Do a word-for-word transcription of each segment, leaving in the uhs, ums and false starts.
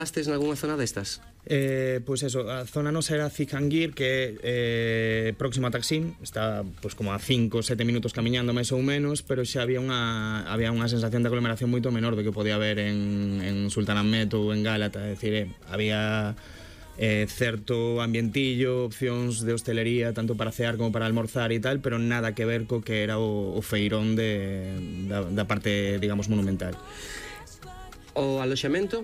Estes nalgúna zona destas? Eh, pois pues eso, a zona nosa era Cihangir, que é eh, próximo a Taksim, está pues, como a cinco, sete minutos camiñando máis ou menos, pero xa había unha había unha sensación de aglomeración moito menor do que podía haber en, en Sultanahmet ou en Gálata, é dicir, eh, había eh, certo ambientillo, opcións de hostelería tanto para cear como para almorzar e tal, pero nada que ver co que era o, o feirón de, da, da parte, digamos, monumental. O aloxamento?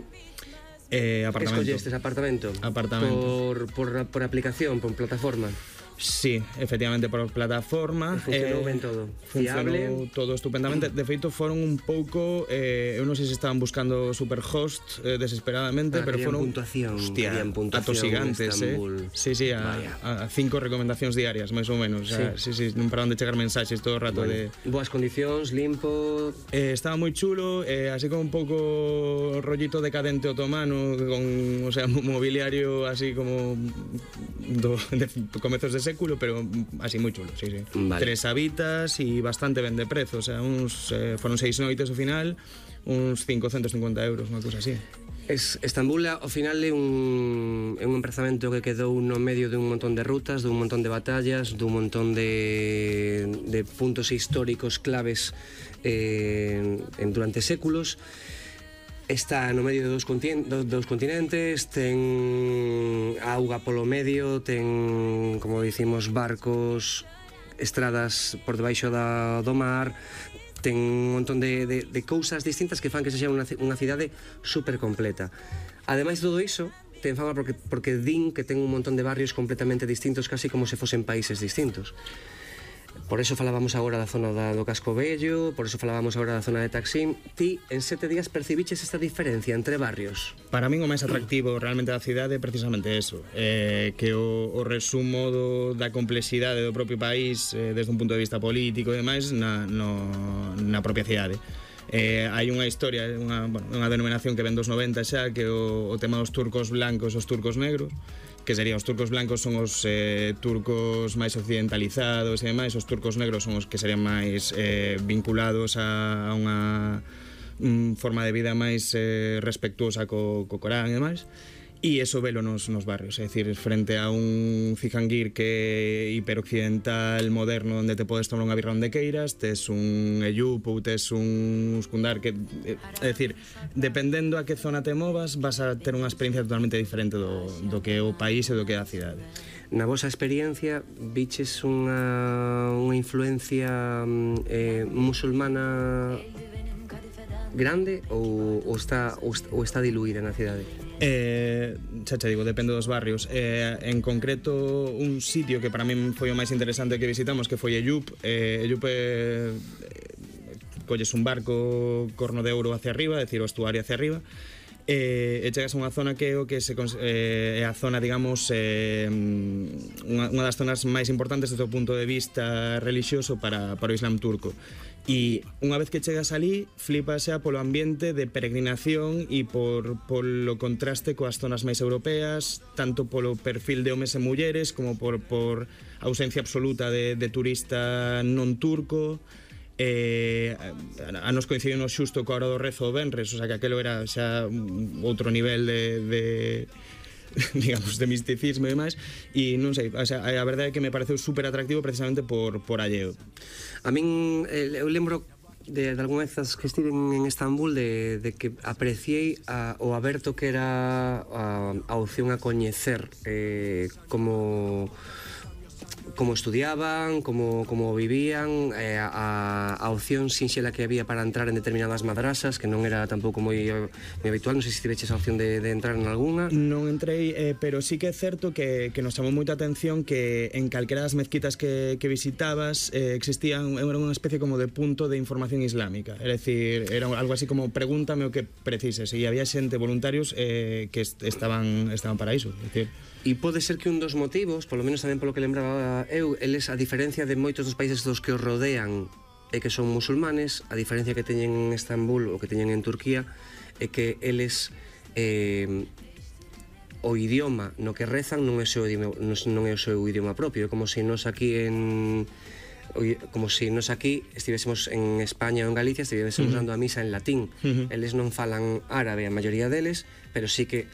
Eh, apartamento. Escollestes apartamento? Apartamento. Por, por, por aplicación, por plataforma? Sí, efectivamente, por plataforma. Funcionou eh, ben todo? Funcionou Fiable? todo estupendamente. De feito, foron un pouco... Eh, eu non sei se estaban buscando superhost eh, desesperadamente, Ah, pero querían foron... puntuación, hostia, querían puntuación atosigantes, eh? Estambul. Sí, sí, a, a cinco recomendacións diarias, máis ou menos. Sí. O sea, sí, sí, non paraban de chegar mensaxes todo o rato Bueno, de... boas condicións, limpo... Eh, estaba moi chulo, eh, así como un pouco rollito decadente otomano, con, o sea, mobiliario así como do, de comezos de século, pero así moi chulo, sí, sí. Vale. Tres habitas e bastante ben de prezo, o sea, uns, eh, foron seis noites ao final, uns cincocentos e cincuenta euros, unha cousa así. Es, Estambul, ao final, é un, é un emprazamento que quedou no medio dun montón de rutas, dun montón de batallas, dun montón de, de puntos históricos claves eh, en, durante séculos. Está no medio de dos, continentes, dos continentes, ten auga polo medio, ten, como dicimos, barcos, estradas por debaixo da, do mar, ten un montón de, de, de cousas distintas que fan que sexa unha, unha cidade super completa. Ademais de todo iso, ten fama porque, porque din que ten un montón de barrios completamente distintos, casi como se fosen países distintos. Por eso falábamos agora da zona da, do Casco Vello, por eso falábamos agora da zona de Taksim. Ti, en sete días, percibiches esta diferencia entre barrios? Para min o máis atractivo realmente da cidade é precisamente eso, eh, que o, o resumo do, da complexidade do propio país eh, desde un punto de vista político e demais na, no, na propia cidade. Eh, hai unha historia, unha, bueno, unha denominación que ven dos noventa xa, que o, o tema dos turcos blancos e os turcos negros, que serían os turcos blancos son os eh, turcos máis occidentalizados e demais, os turcos negros son os que serían máis eh, vinculados a, a unha mm, forma de vida máis eh, respectuosa co, co Corán e demais. E eso velo nos, nos barrios, é dicir, frente a un Cihangir que é hiperoccidental, moderno, onde te podes tomar unha birra onde queiras, tes un Eyüp ou tes un Uskundar, que, é dicir, dependendo a que zona te movas, vas a ter unha experiencia totalmente diferente do, do que é o país e do que é a cidade. Na vosa experiencia, viches unha, unha influencia eh, musulmana grande ou, ou, está, ou está diluída na cidade? Eh, xa che digo, depende dos barrios. eh, En concreto, un sitio que para min foi o máis interesante que visitamos, que foi Eyüp. eh, Eyüp é... colles un barco corno de ouro hacia arriba, é dicir, o estuario hacia arriba, e, e chegas a unha zona que é o que se eh, é a zona, digamos, eh, unha, unha das zonas máis importantes desde o punto de vista religioso para, para o Islam turco. E unha vez que chegas ali, flipas xa polo ambiente de peregrinación e por polo contraste coas zonas máis europeas, tanto polo perfil de homes e mulleres como por, por ausencia absoluta de, de turista non turco. Eh, a, a nos coincidinos xusto coa hora do rezo o venres, o sea que aquelo era xa outro nivel de, de digamos, de misticismo e demais, e non sei, o sea, a verdade é que me pareceu super atractivo precisamente por, por alleo. A min, eu lembro de, de algunhas veces que estive en Estambul de, de que apreciei a, o aberto que era a, a opción a coñecer eh, como como estudiaban, como, como vivían, eh, a, a opción sinxela que había para entrar en determinadas madrasas, que non era tampouco moi, moi habitual. Non sei se tiveches a opción de, de entrar en algunha. Non entrei, eh, pero sí que é certo que, que nos chamou moita atención que en calquera das mezquitas que, que visitabas eh, existían, era unha especie como de punto de información islámica, é dicir, era algo así como pregúntame o que precises, e había xente, voluntarios eh, que est estaban, estaban para iso, é dicir. E pode ser que un dos motivos, polo menos tamén polo que lembraba eu, eles, a diferencia de moitos dos países dos que os rodean e que son musulmanes, a diferencia que teñen en Estambul ou que teñen en Turquía é que eles eh, o idioma no que rezan non é o seu idioma, non é o seu idioma propio, é como se nos aquí en como se nos aquí estivésemos en España ou en Galicia estivésemos uh -huh. dando a misa en latín. Uh -huh. Eles non falan árabe, a maioría deles, pero sí que